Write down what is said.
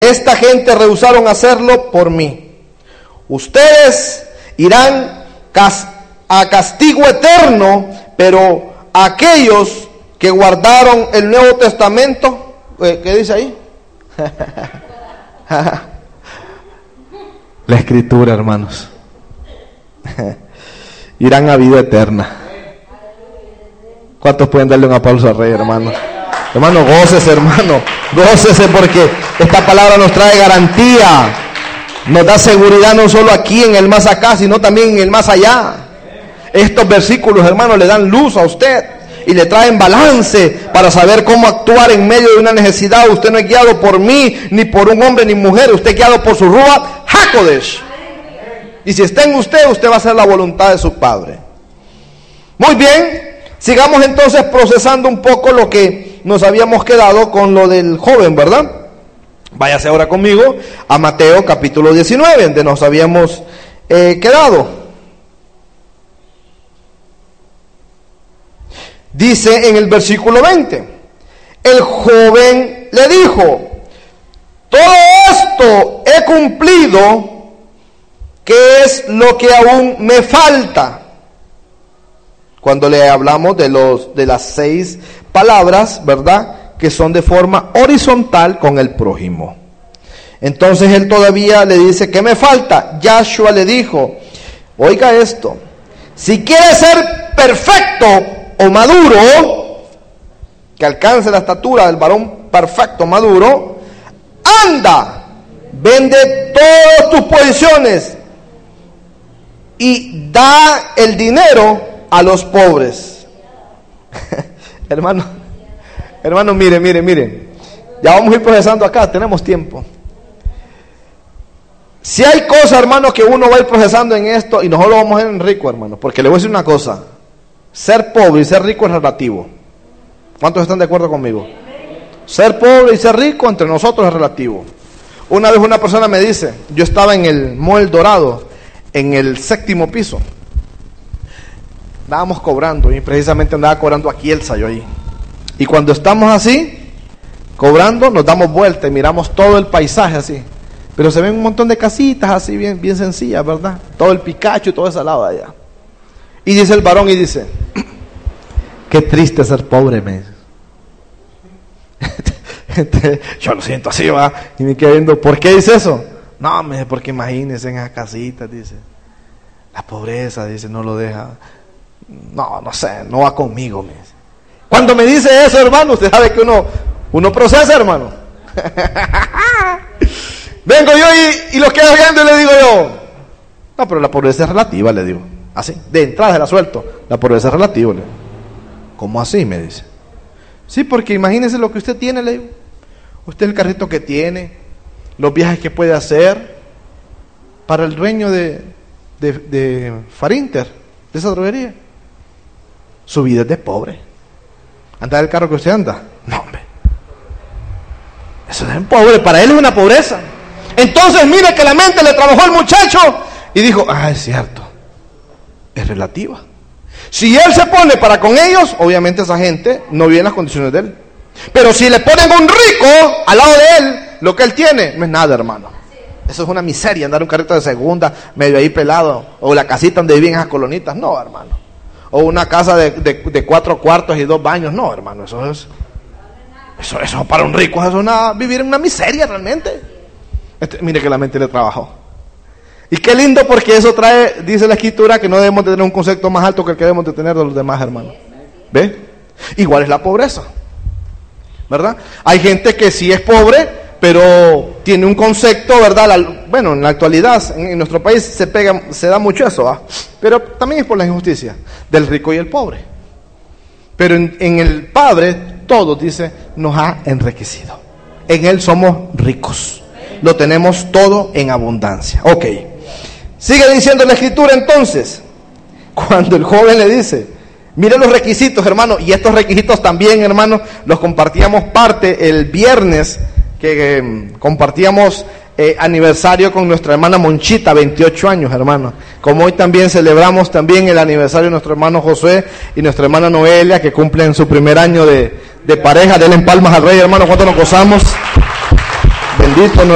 esta gente rehusaron hacerlo por mí. Ustedes irán a castigo eterno, pero aquellos que guardaron el Nuevo Testamento, ¿qué dice ahí? La Escritura, hermanos, irán a vida eterna. ¿Cuántos pueden darle un aplauso al Rey, hermano? Hermano, gócese, hermano, gócese, porque esta palabra nos trae garantía, nos da seguridad no solo aquí en el más acá, sino también en el más allá. Estos versículos, hermanos, le dan luz a usted y le traen balance para saber cómo actuar en medio de una necesidad. Usted no es guiado por mí, ni por un hombre ni mujer, usted es guiado por su Ruach HaKodesh. Y si está en usted, usted va a hacer la voluntad de su Padre. Muy bien, sigamos entonces procesando un poco lo que nos habíamos quedado con lo del joven, ¿verdad? Váyase ahora conmigo a Mateo capítulo 19, donde nos habíamos quedado. Dice en el versículo 20, el joven le dijo, todo esto he cumplido, ¿qué es lo que aún me falta? Cuando le hablamos de las 6 palabras, ¿verdad?, que son de forma horizontal con el prójimo. Entonces él todavía le dice, ¿qué me falta? Yahshua le dijo, oiga esto, si quieres ser perfecto o maduro, que alcance la estatura del varón perfecto, maduro, anda, vende todas tus posesiones y da el dinero a los pobres. Hermano, mire, ya vamos a ir procesando acá, tenemos tiempo. Si hay cosas, hermano, que uno va a ir procesando en esto, y nosotros vamos a ir en rico, hermano, porque le voy a decir una cosa, ser pobre y ser rico es relativo. ¿Cuántos están de acuerdo conmigo? Ser pobre y ser rico entre nosotros es relativo. Una vez una persona me dice, yo estaba en el Mall Dorado, en el 7º piso, estábamos cobrando, y precisamente andaba cobrando aquí el sayo ahí. Y cuando estamos así, cobrando, nos damos vuelta y miramos todo el paisaje así. Pero se ven un montón de casitas así, bien sencillas, ¿verdad? Todo el Picacho y todo ese lado de allá. Y dice el varón y dice, qué triste ser pobre, me dice. Yo lo siento así, va. Y me quedé viendo, ¿por qué dice eso? No, me dice, porque imagínense en esas casitas, dice. La pobreza, dice, no lo deja. No sé, no va conmigo, me dice. Cuando me dice eso, hermano, usted sabe que uno procesa, hermano. Vengo yo y lo quedo viendo y le digo yo, no, pero la pobreza es relativa, le digo. Así, de entrada se la suelto. La pobreza es relativa, le digo. ¿Cómo así? Me dice. Sí, porque imagínese lo que usted tiene, le digo. Usted el carrito que tiene, los viajes que puede hacer. Para el dueño de Farinter, de esa droguería, su vida es de pobre. ¿Anda el carro que usted anda? No, hombre. Eso es pobre, para él es una pobreza. Entonces mire que la mente le trabajó al muchacho y dijo, es cierto, es relativa. Si él se pone para con ellos, obviamente esa gente no vive en las condiciones de él. Pero si le ponen un rico al lado de él, lo que él tiene no es nada, hermano. Eso es una miseria, andar un carrito de segunda, medio ahí pelado, o la casita donde viven esas colonitas, no, hermano. O una casa de 4 cuartos y 2 baños, no, hermano, eso para un rico, eso es vivir en una miseria realmente. Mire que la mente le trabajó. Y qué lindo, porque eso trae, dice la Escritura, que no debemos de tener un concepto más alto que el que debemos de tener de los demás, hermanos. ¿Ve? Igual es la pobreza, ¿verdad? Hay gente que sí es pobre, pero tiene un concepto, ¿verdad? Bueno, en la actualidad, en nuestro país se da mucho eso, ¿va? Pero también es por la injusticia del rico y el pobre. Pero en el Padre, todos, dice, nos ha enriquecido. En Él somos ricos. Lo tenemos todo en abundancia. Ok. Sigue diciendo la Escritura entonces, cuando el joven le dice, mire los requisitos, hermano, y estos requisitos también, hermano, los compartíamos parte el viernes, que compartíamos aniversario con nuestra hermana Monchita, 28 años, hermano. Como hoy también celebramos también el aniversario de nuestro hermano Josué y nuestra hermana Noelia, que cumplen su primer año de pareja. Denle palmas al Rey, hermano, cuánto nos gozamos. Bendito